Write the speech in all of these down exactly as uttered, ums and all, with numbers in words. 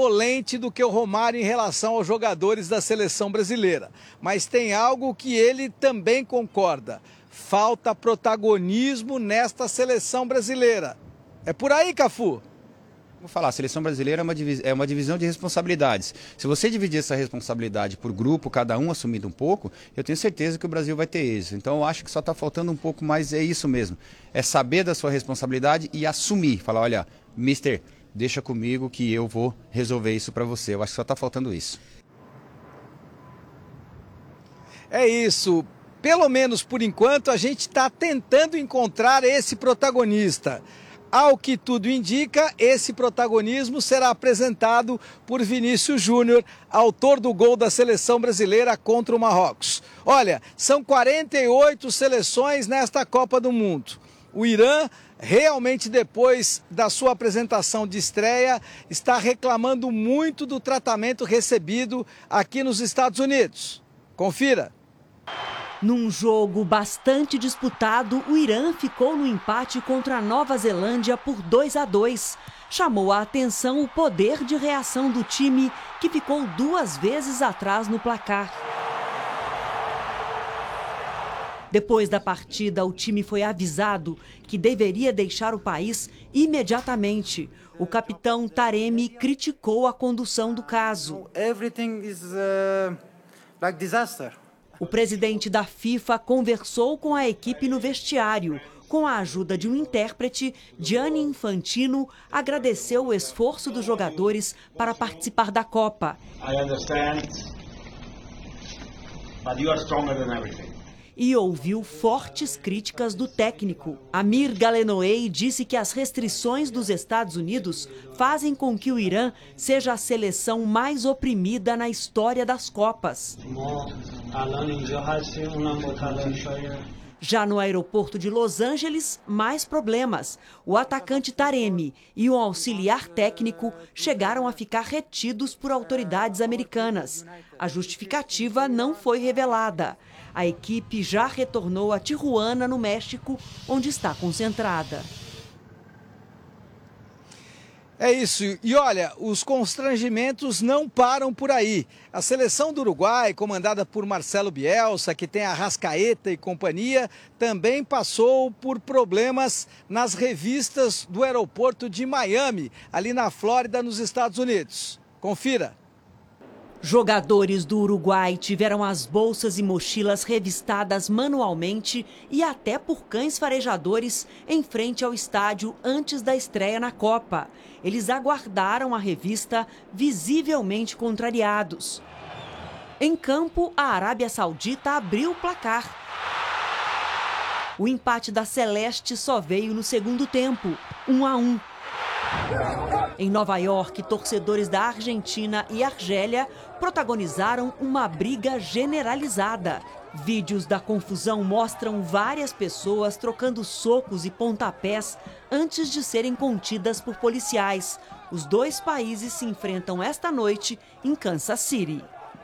benevolente do que o Romário em relação aos jogadores da seleção brasileira. Mas tem algo que ele também concorda. Falta protagonismo nesta seleção brasileira. É por aí, Cafu? Vou falar, a seleção brasileira é uma, é uma divisão de responsabilidades. Se você dividir essa responsabilidade por grupo, cada um assumindo um pouco, eu tenho certeza que o Brasil vai ter êxito. Então eu acho que só está faltando um pouco mais, é isso mesmo. É saber da sua responsabilidade e assumir. Falar, olha, mister, deixa comigo que eu vou resolver isso para você. Eu acho que só está faltando isso. É isso. Pelo menos por enquanto a gente está tentando encontrar esse protagonista. Ao que tudo indica, esse protagonismo será apresentado por Vinícius Júnior, autor do gol da seleção brasileira contra o Marrocos. Olha, são quarenta e oito seleções nesta Copa do Mundo. O Irã, realmente depois da sua apresentação de estreia, está reclamando muito do tratamento recebido aqui nos Estados Unidos. Confira. Num jogo bastante disputado, o Irã ficou no empate contra a Nova Zelândia por dois a dois. Chamou a atenção o poder de reação do time, que ficou duas vezes atrás no placar. Depois da partida, o time foi avisado que deveria deixar o país imediatamente. O capitão Taremi criticou a condução do caso. Everything is uh, like disaster. O presidente da FIFA conversou com a equipe no vestiário. Com a ajuda de um intérprete, Gianni Infantino agradeceu o esforço dos jogadores para participar da Copa. I understand, but you are stronger than everything. E ouviu fortes críticas do técnico. Amir Galenoei disse que as restrições dos Estados Unidos fazem com que o Irã seja a seleção mais oprimida na história das Copas. Já no aeroporto de Los Angeles, mais problemas. O atacante Taremi e o auxiliar técnico chegaram a ficar retidos por autoridades americanas. A justificativa não foi revelada. A equipe já retornou a Tijuana, no México, onde está concentrada. É isso. E olha, os constrangimentos não param por aí. A seleção do Uruguai, comandada por Marcelo Bielsa, que tem Arrascaeta e companhia, também passou por problemas nas revistas do aeroporto de Miami, ali na Flórida, nos Estados Unidos. Confira. Jogadores do Uruguai tiveram as bolsas e mochilas revistadas manualmente e até por cães farejadores em frente ao estádio antes da estreia na Copa. Eles aguardaram a revista visivelmente contrariados. Em campo, a Arábia Saudita abriu o placar. O empate da Celeste só veio no segundo tempo, um a um. Em Nova York, torcedores da Argentina e Argélia protagonizaram uma briga generalizada. Vídeos da confusão mostram várias pessoas trocando socos e pontapés antes de serem contidas por policiais. Os dois países se enfrentam esta noite em Kansas City.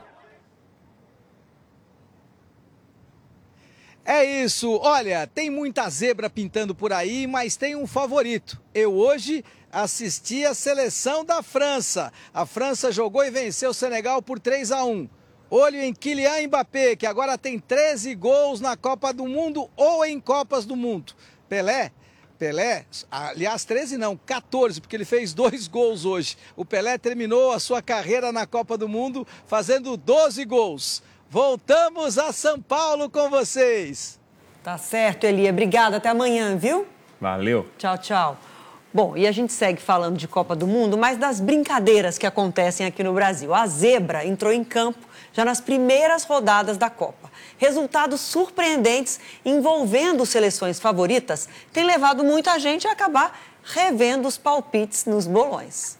É isso. Olha, tem muita zebra pintando por aí, mas tem um favorito. Eu hoje assisti a seleção da França. A França jogou e venceu o Senegal por três a um. Olho em Kylian Mbappé, que agora tem treze gols na Copa do Mundo ou em Copas do Mundo. Pelé, Pelé, aliás, treze não, quatorze, porque ele fez dois gols hoje. O Pelé terminou a sua carreira na Copa do Mundo fazendo doze gols. Voltamos a São Paulo com vocês. Tá certo, Elia. Obrigada. Até amanhã, viu? Valeu. Tchau, tchau. Bom, e a gente segue falando de Copa do Mundo, mas das brincadeiras que acontecem aqui no Brasil. A zebra entrou em campo já nas primeiras rodadas da Copa. Resultados surpreendentes envolvendo seleções favoritas têm levado muita gente a acabar revendo os palpites nos bolões.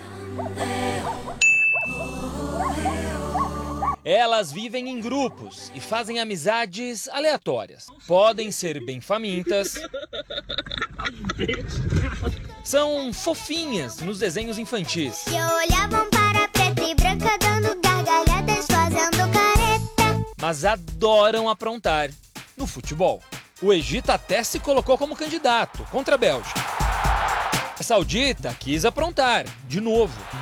Elas vivem em grupos e fazem amizades aleatórias. Podem ser bem famintas. São fofinhas nos desenhos infantis. E olhavam para preta e branca dando gargalhadas, fazendo careta. Mas adoram aprontar no futebol. O Egito até se colocou como candidato contra a Bélgica. A Saudita quis aprontar, de novo.